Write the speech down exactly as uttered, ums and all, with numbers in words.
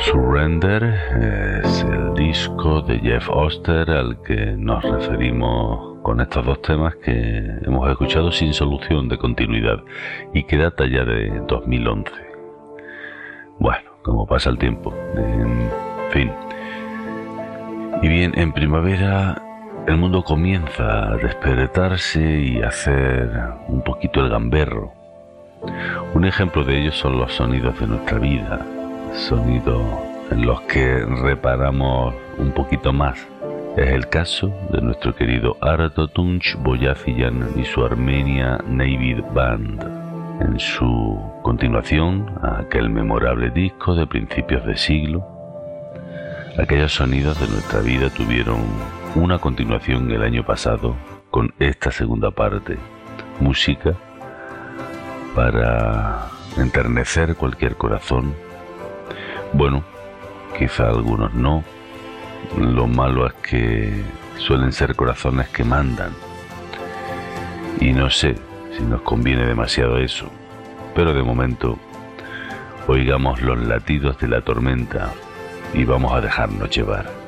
Surrender es el disco de Jeff Oster al que nos referimos con estos dos temas que hemos escuchado sin solución de continuidad y que data ya de dos mil once. Bueno, como pasa el tiempo, en fin. Y bien, en primavera el mundo comienza a despertarse y a hacer un poquito el gamberro. Un ejemplo de ello son los sonidos de nuestra vida, sonidos en los que reparamos un poquito más. Es el caso de nuestro querido Arto Tunç Boyaziyan y su Armenia Navid Band, en su continuación a aquel memorable disco de principios de siglo. Aquellos sonidos de nuestra vida tuvieron una continuación el año pasado con esta segunda parte, música para enternecer cualquier corazón. Bueno, quizá algunos no. Lo malo es que suelen ser corazones que mandan. Y no sé si nos conviene demasiado eso. Pero de momento, oigamos los latidos de la tormenta y vamos a dejarnos llevar.